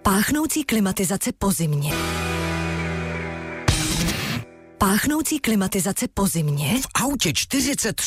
Páchnoucí klimatizace po zimě. Páchnoucí klimatizace po zimě. V autě 40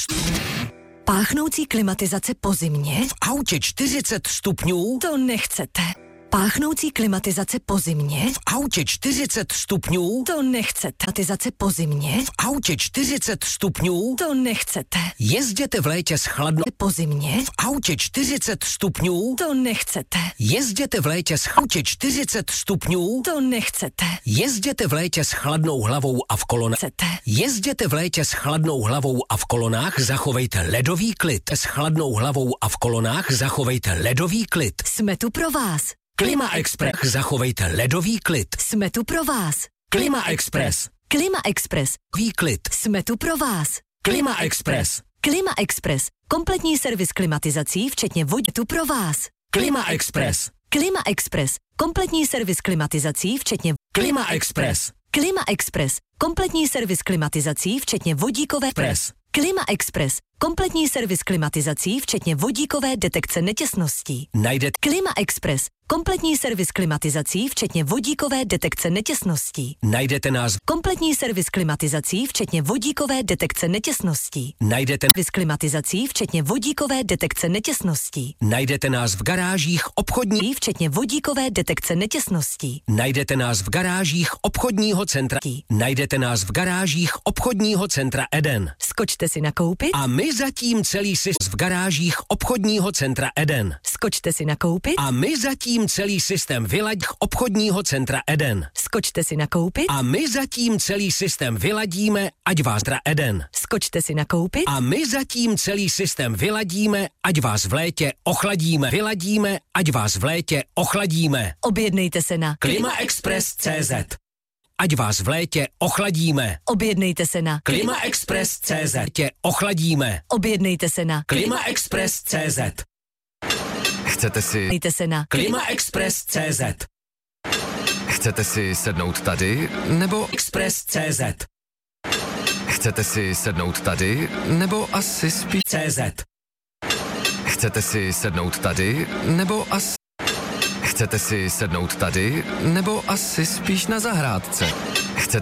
Páchnoucí klimatizace po zimě. V autě 40 stupňů. To nechcete. Páchnoucí klimatizace po zimě. V autě 40 stupňů. To nechcete. Klimatizace po zimě. V autě 40 stupňů. To nechcete. Jezděte v létě s chladnou. Po zimě. V autě 40 stupňů. To nechcete. Jezděte v létě s autě 40 stupňů. To nechcete. Jezděte v létě s chladnou hlavou a v kolonách. Chcete. Jezděte v létě s chladnou hlavou a v kolonách zachovejte ledový klid. S chladnou hlavou a v kolonách zachovejte ledový klid. Jsme tu pro vás. Klima Express. Zachovejte ledový klid. Jsme tu pro vás. Klima Express. Klima Express. Výklid. Jsme tu pro vás. Klima Express. Klima Express. Kompletní servis klimatizací, včetně vodě tu pro vás. Klima Express. Klima Express. Kompletní servis klimatizací, včetně Klima Express. Klima Express. Kompletní servis klimatizací, včetně vodíkové Press. Klima Express. Kompletní servis klimatizací, včetně vodíkové detekce netěsností. Najdete Klima Express. Kompletní servis klimatizací, včetně vodíkové detekce netěsností. Najdete nás. Kompletní servis klimatizací, včetně vodíkové detekce netěsností. Najdete Servis klimatizací, včetně vodíkové detekce netěsností. Najdete nás v garážích obchodní. Včetně vodíkové detekce netěsností. Najdete nás v garážích obchodního centra. Najdete nás v garážích obchodního centra Eden. Skočte si nakoupit. A my zatím celý systém v garážích obchodního centra Eden. Skočte si nakoupit. A my zatím celý systém vyladí obchodního centra Eden. Skočte si nakoupit. A my zatím celý systém vyladíme, ať vás tra Eden. Skočte si nakoupit. A my zatím celý systém vyladíme, ať vás v létě ochladíme. Vyladíme, ať vás v létě ochladíme. Objednejte se na KlimaExpress.cz. Ať vás v létě ochladíme. Objednejte se na KlimaExpress.cz. Tě ochladíme. Objednejte se na KlimaExpress.cz. Chcete si... Objednejte se na KlimaExpress.cz. Chcete si sednout tady, nebo... Express.cz. Chcete si sednout tady, nebo asi spíš... CZ. Chcete si sednout tady, nebo asi... Chcete si sednout tady, nebo asi spíš na zahrádce?